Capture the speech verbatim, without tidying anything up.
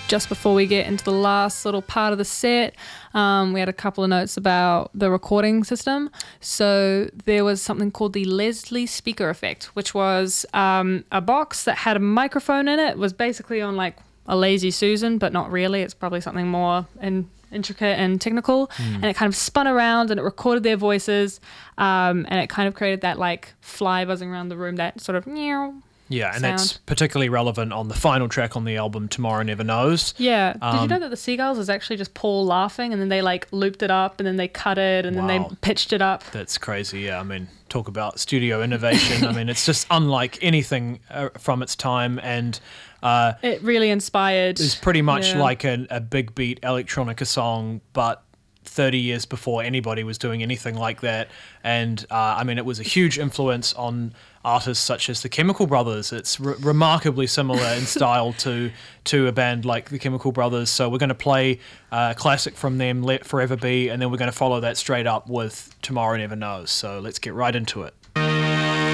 just before we get into the last little part of the set, um, we had a couple of notes about the recording system. So there was something called the Leslie speaker effect, which was um, a box that had a microphone in it. It was basically on like a Lazy Susan, but not really. It's probably something more in, intricate and technical. Mm. And it kind of spun around and it recorded their voices, um, and it kind of created that like fly buzzing around the room, that sort of meow. Yeah, and sound. That's particularly relevant on the final track on the album, Tomorrow Never Knows. Yeah. Um, Did you know that the Seagulls is actually just Paul laughing, and then they like looped it up and then they cut it and wow. then they pitched it up? That's crazy, yeah. I mean, talk about studio innovation. I mean, it's just unlike anything uh, from its time, and uh, it really inspired. It's pretty much yeah. like a, a big beat electronica song, but thirty years before anybody was doing anything like that. And uh, I mean, it was a huge influence on artists such as the Chemical Brothers. It's re- remarkably similar in style to to a band like the Chemical Brothers. So we're going to play a classic from them, Let Forever Be, and then we're going to follow that straight up with Tomorrow Never Knows. So let's get right into it.